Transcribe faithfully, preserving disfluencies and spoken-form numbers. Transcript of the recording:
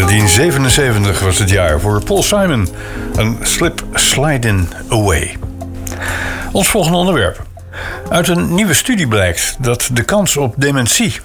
negentien zevenenzeventig was het jaar voor Paul Simon. Een Slip Sliding Away. Ons volgende onderwerp. Uit een nieuwe studie blijkt dat de kans op dementie